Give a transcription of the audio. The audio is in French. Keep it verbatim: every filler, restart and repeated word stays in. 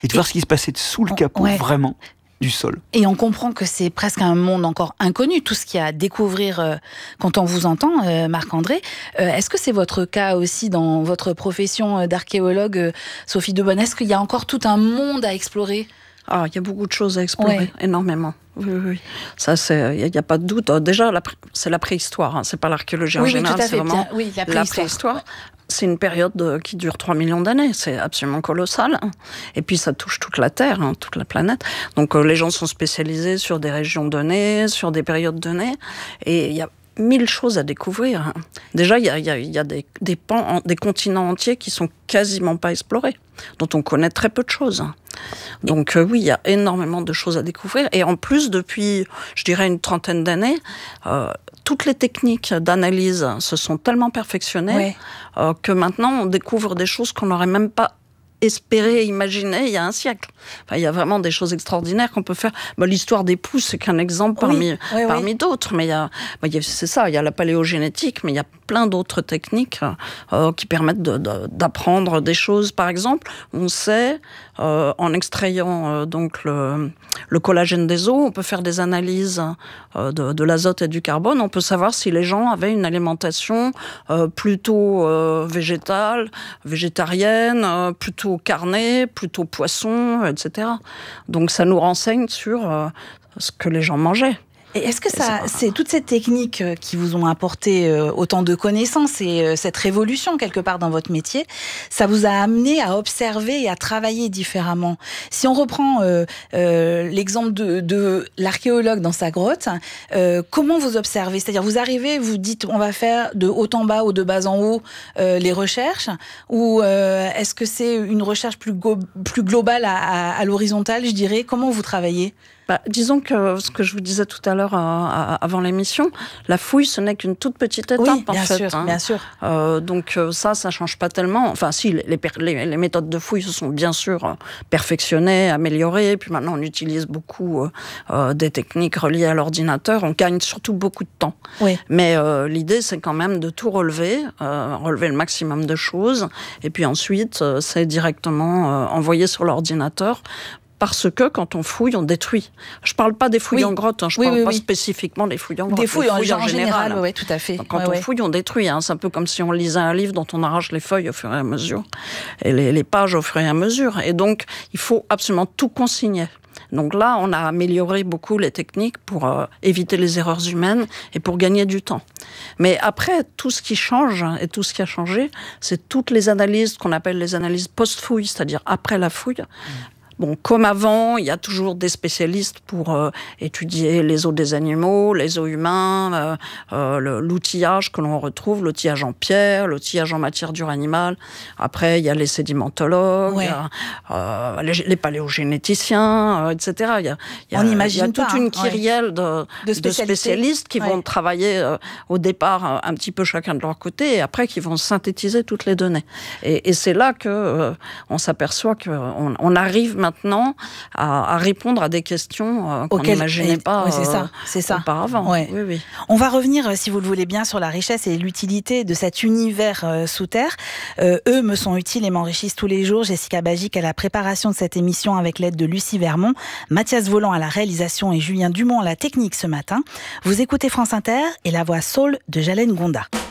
et de voir ce qui se passait sous le capot, ouais. vraiment, du sol. Et on comprend que c'est presque un monde encore inconnu, tout ce qu'il y a à découvrir euh, quand on vous entend, euh, Marc-André. Euh, est-ce que c'est votre cas aussi dans votre profession d'archéologue, euh, Sophie Debonne? Est-ce qu'il y a encore tout un monde à explorer? Ah, il y a beaucoup de choses à explorer, ouais. énormément. Oui, oui, oui. Ça, c'est, il n'y a, a pas de doute. Déjà, la, c'est la préhistoire, hein. C'est pas l'archéologie oui, en général, oui, c'est vraiment oui, la préhistoire. La préhistoire. C'est une période qui dure trois millions d'années, c'est absolument colossal. Et puis ça touche toute la Terre, hein, toute la planète. Donc euh, les gens sont spécialisés sur des régions données, sur des périodes données, et il y a mille choses à découvrir. Déjà, il y a, y a, y a des, des pans, des continents entiers qui sont quasiment pas explorés, dont on connaît très peu de choses. Donc euh, oui, il y a énormément de choses à découvrir. Et en plus, depuis, je dirais, une trentaine d'années, euh, toutes les techniques d'analyse se sont tellement perfectionnées ouais. euh, que maintenant, on découvre des choses qu'on n'aurait même pas espéré, imaginé il y a un siècle. Enfin, il y a vraiment des choses extraordinaires qu'on peut faire. Bah, l'histoire des pouces, c'est qu'un exemple parmi, oui, oui, parmi oui. d'autres. Mais il y a, bah, il y a, c'est ça, il y a la paléogénétique, mais il y a plein d'autres techniques euh, qui permettent de, de, d'apprendre des choses. Par exemple, on sait, euh, en extrayant euh, donc le, le collagène des os, on peut faire des analyses euh, de, de l'azote et du carbone. On peut savoir si les gens avaient une alimentation euh, plutôt euh, végétale, végétarienne, euh, plutôt carné, plutôt poisson, et cetera. Donc ça nous renseigne sur euh, ce que les gens mangeaient. Et est-ce que ça, c'est toutes ces techniques qui vous ont apporté autant de connaissances et cette révolution quelque part dans votre métier, ça vous a amené à observer et à travailler différemment? Si on reprend euh, euh, l'exemple de, de l'archéologue dans sa grotte, euh, comment vous observez? C'est-à-dire vous arrivez, vous dites on va faire de haut en bas ou de bas en haut euh, les recherches, ou euh, est-ce que c'est une recherche plus, go- plus globale à, à, à l'horizontale, je dirais? Comment vous travaillez? Bah, disons que ce que je vous disais tout à l'heure euh, avant l'émission, la fouille, ce n'est qu'une toute petite étape, oui, en bien fait. Sûr, hein. bien sûr. Euh, donc ça, ça change pas tellement. Enfin, si, les, les, les méthodes de fouille se sont bien sûr perfectionnées, améliorées. Puis maintenant, on utilise beaucoup euh, des techniques reliées à l'ordinateur. On gagne surtout beaucoup de temps. Oui. Mais euh, l'idée, c'est quand même de tout relever, euh, relever le maximum de choses. Et puis ensuite, euh, c'est directement euh, envoyé sur l'ordinateur. Parce que quand on fouille, on détruit. Je ne parle pas des fouilles oui. en grotte, hein, je ne oui, parle oui, pas oui. spécifiquement des fouilles en grotte. Des fouilles, des fouilles en, en général, général oui, tout à fait. Donc, quand ouais, on ouais. fouille, on détruit. Hein. C'est un peu comme si on lisait un livre dont on arrache les feuilles au fur et à mesure, et les, les pages au fur et à mesure. Et donc, il faut absolument tout consigner. Donc là, on a amélioré beaucoup les techniques pour euh, éviter les erreurs humaines et pour gagner du temps. Mais après, tout ce qui change et tout ce qui a changé, c'est toutes les analyses qu'on appelle les analyses post-fouille, c'est-à-dire après la fouille. Mmh. Bon, comme avant, il y a toujours des spécialistes pour euh, étudier les os des animaux, les os humains, euh, euh, le, l'outillage que l'on retrouve, l'outillage en pierre, l'outillage en matière dure animale. Après, il y a les sédimentologues, ouais. il y a, euh, les, les paléogénéticiens, euh, et cetera. Il y a, il y a, On n'imagine il y a toute pas, une hein, kyrielle ouais. de, de, de spécialistes qui ouais. vont travailler euh, au départ euh, un petit peu chacun de leur côté et après qui vont synthétiser toutes les données. Et, et c'est là que euh, on s'aperçoit qu'on on arrive maintenant maintenant à, à répondre à des questions euh, qu'on n'imaginait pas oui, c'est ça, euh, c'est ça. auparavant. Ouais. Oui, oui. On va revenir, si vous le voulez bien, sur la richesse et l'utilité de cet univers euh, sous terre. Euh, eux me sont utiles et m'enrichissent tous les jours. Jessica Bagic à la préparation de cette émission avec l'aide de Lucie Vermont, Mathias Voland à la réalisation et Julien Dumont à la technique ce matin. Vous écoutez France Inter et la voix Saul de Jalène Gonda.